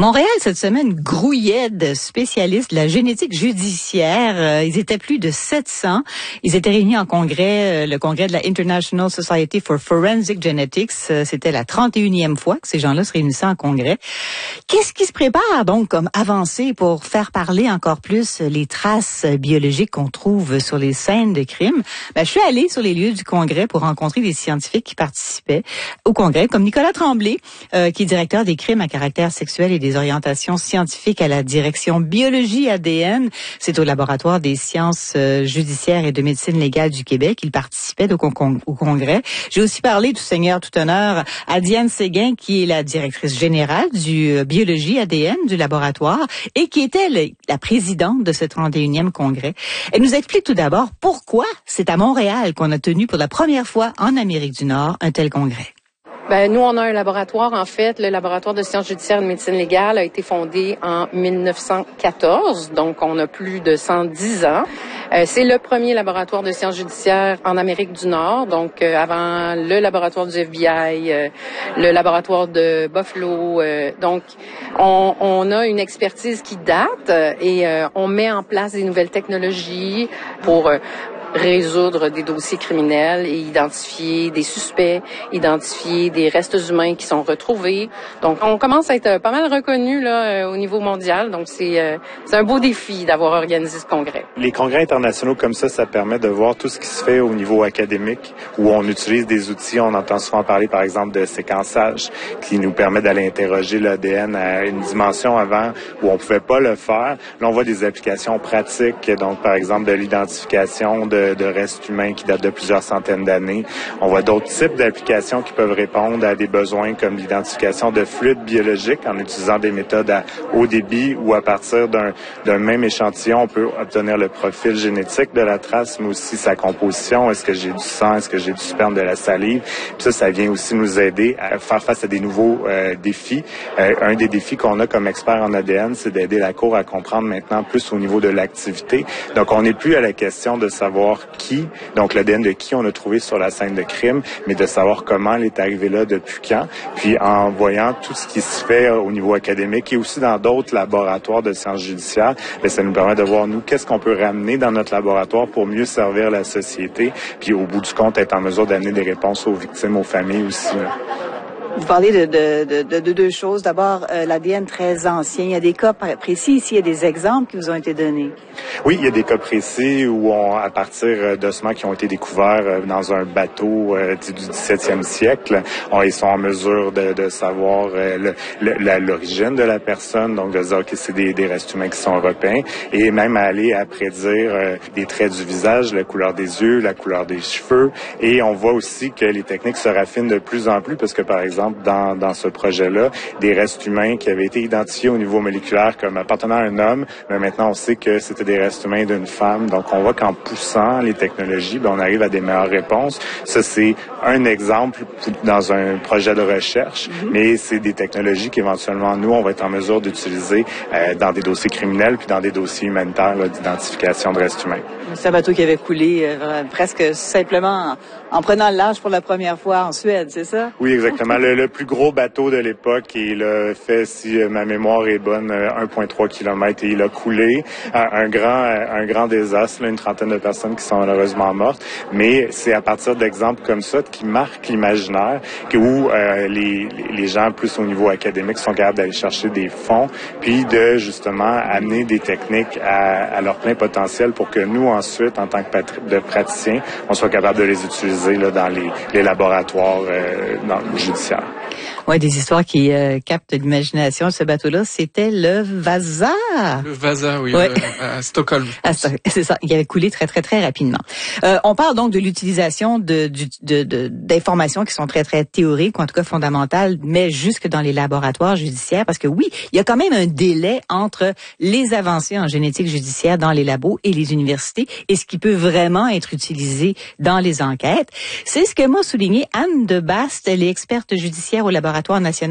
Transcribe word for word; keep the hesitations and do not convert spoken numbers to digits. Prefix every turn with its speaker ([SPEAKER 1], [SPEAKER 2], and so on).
[SPEAKER 1] Montréal, cette semaine, grouillait de spécialistes de la génétique judiciaire. Euh, ils étaient plus de sept cents. Ils étaient réunis en congrès, euh, le congrès de la International Society for Forensic Genetics. Euh, c'était la trente et unième fois que ces gens-là se réunissaient en congrès. Qu'est-ce qui se prépare donc comme avancée pour faire parler encore plus les traces biologiques qu'on trouve sur les scènes de crime? Ben, je suis allée sur les lieux du congrès pour rencontrer des scientifiques qui participaient au congrès, comme Nicolas Tremblay, euh, qui est directeur des crimes à caractère sexuel et des orientations scientifiques à la direction biologie A D N. C'est au laboratoire des sciences euh, judiciaires et de médecine légale du Québec. Il participait au, con- au congrès. J'ai aussi parlé, tout seigneur, tout honneur, à Diane Séguin, qui est la directrice générale du euh, biologie A D N du laboratoire et qui était le, la présidente de ce trente et unième congrès. Elle nous explique tout d'abord pourquoi c'est à Montréal qu'on a tenu pour la première fois en Amérique du Nord un tel congrès.
[SPEAKER 2] Ben, nous, on a un laboratoire, en fait. Le laboratoire de sciences judiciaires et de médecine légale a été fondé en mille neuf cent quatorze, donc on a plus de cent dix ans. Euh, c'est le premier laboratoire de sciences judiciaires en Amérique du Nord, donc euh, avant le laboratoire du F B I, euh, le laboratoire de Buffalo. Euh, donc, on, on a une expertise qui date euh, et euh, on met en place des nouvelles technologies pour euh, résoudre des dossiers criminels et identifier des suspects, identifier des restes humains qui sont retrouvés. Donc, on commence à être pas mal reconnu là au niveau mondial. Donc, c'est euh, c'est un beau défi d'avoir organisé ce congrès.
[SPEAKER 3] Les congrès internationaux comme ça, ça permet de voir tout ce qui se fait au niveau académique, où on utilise des outils. On entend souvent parler, par exemple, de séquençage, qui nous permet d'aller interroger l'A D N à une dimension avant où on pouvait pas le faire. Là, on voit des applications pratiques, donc, par exemple, de l'identification de de restes humains qui datent de plusieurs centaines d'années. On voit d'autres types d'applications qui peuvent répondre à des besoins comme l'identification de fluides biologiques en utilisant des méthodes à haut débit ou à partir d'un, d'un même échantillon, on peut obtenir le profil génétique de la trace, mais aussi sa composition. Est-ce que j'ai du sang? Est-ce que j'ai du sperme, de la salive? Puis ça, ça vient aussi nous aider à faire face à des nouveaux euh, défis. Euh, un des défis qu'on a comme expert en A D N, c'est d'aider la Cour à comprendre maintenant plus au niveau de l'activité. Donc, on n'est plus à la question de savoir qui, donc l'A D N de qui on a trouvé sur la scène de crime, mais de savoir comment elle est arrivée là, depuis quand. Puis en voyant tout ce qui se fait au niveau académique et aussi dans d'autres laboratoires de sciences judiciaires, bien, ça nous permet de voir, nous, qu'est-ce qu'on peut ramener dans notre laboratoire pour mieux servir la société, puis au bout du compte, être en mesure d'amener des réponses aux victimes, aux familles aussi. Là.
[SPEAKER 1] Vous parlez de, de, de, de, de deux choses. D'abord, euh, l'A D N très ancien. Il y a des cas précis ici, il y a des exemples qui vous ont été donnés.
[SPEAKER 3] Oui, il y a des cas précis où, on, à partir d'ossements qui ont été découverts dans un bateau euh, du dix-septième siècle, on, ils sont en mesure de, de savoir euh, le, le, la, l'origine de la personne, donc de dire que c'est des, des restes humains qui sont européens, et même aller à prédire euh, des traits du visage, la couleur des yeux, la couleur des cheveux. Et on voit aussi que les techniques se raffinent de plus en plus, parce que, par exemple, Dans, dans ce projet-là, des restes humains qui avaient été identifiés au niveau moléculaire comme appartenant à un homme, mais maintenant on sait que c'était des restes humains d'une femme. Donc on voit qu'en poussant les technologies, ben, on arrive à des meilleures réponses. Ça, c'est un exemple dans un projet de recherche, mm-hmm. mais c'est des technologies qu'éventuellement, nous, on va être en mesure d'utiliser euh, dans des dossiers criminels puis dans des dossiers humanitaires là, d'identification de restes humains.
[SPEAKER 1] C'est un bateau qui avait coulé euh, presque simplement en, en prenant le large pour la première fois en Suède, c'est ça?
[SPEAKER 3] Oui, exactement. Le, le plus gros bateau de l'époque, il a fait, si ma mémoire est bonne, un virgule trois kilomètres et il a coulé. Un, un grand un grand désastre, là, une trentaine de personnes qui sont malheureusement mortes. Mais c'est à partir d'exemples comme ça qui marquent l'imaginaire, que, où euh, les, les gens, plus au niveau académique, sont capables d'aller chercher des fonds, puis de justement amener des techniques à, à leur plein potentiel pour que nous, ensuite, en tant que patri- de praticiens, on soit capable de les utiliser là, dans les, les laboratoires euh, dans le judiciaire.
[SPEAKER 1] Oui, des histoires qui euh, captent l'imagination. Ce bateau-là, c'était le Vasa.
[SPEAKER 4] Le Vasa, oui,
[SPEAKER 1] ouais.
[SPEAKER 4] euh, à Stockholm.
[SPEAKER 1] À, c'est ça, il avait coulé très, très, très rapidement. Euh, on parle donc de l'utilisation de, de, de, de, d'informations qui sont très, très théoriques, ou en tout cas fondamentales, mais jusque dans les laboratoires judiciaires, parce que oui, il y a quand même un délai entre les avancées en génétique judiciaire dans les labos et les universités, et ce qui peut vraiment être utilisé dans les enquêtes. C'est ce que m'a souligné Anne de Bast, elle est experte judiciaire au laboratoire national